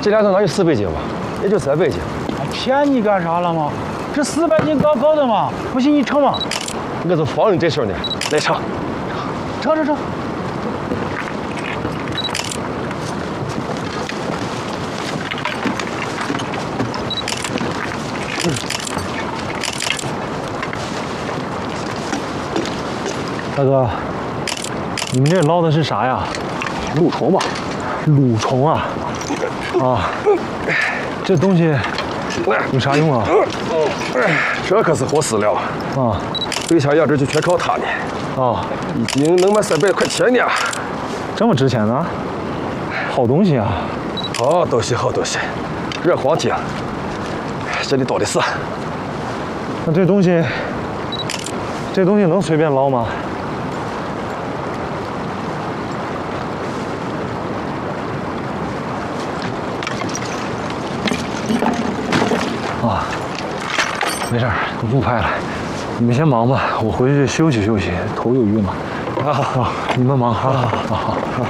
这俩能拿有400斤吧？也就300斤。 骗你干啥了吗？这400斤高高的嘛，不信你称嘛。 我就防你这事呢。来称， 称。大哥，你们这捞的是啥呀？ 蠕虫吧？ 蠕虫啊！啊，这东西有啥用啊？ 这可是活饲料啊！ 对象养殖就全靠它呢。 啊， 一斤能卖300块钱呢。 这么值钱呢？好东西啊！ 好东西，热黄金，这里多的是。 那这东西能随便捞吗？啊，没事儿，不拍了。你们先忙吧，我回去休息休息，头又晕了。好，你们忙，好。